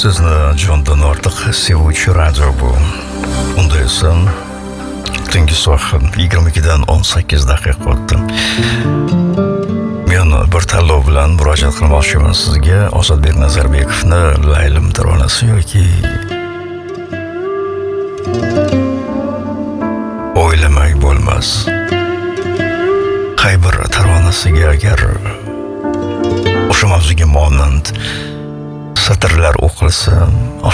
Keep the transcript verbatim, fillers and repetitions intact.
Sizni jondan ortiq sevuvchi radio bu. Unda esa tungi soat yigirma ikkidan o'n sakkiz daqiqa o'tdi. Men bir tanlov bilan murojaat qilmoqchiman sizga. Ozodbek Nazarbekovni Laylim taronasi yoki o'ylamak bo'lmas. Qay bir taronasiga agar o'sha mavzuga monand satrlar o'qilsa,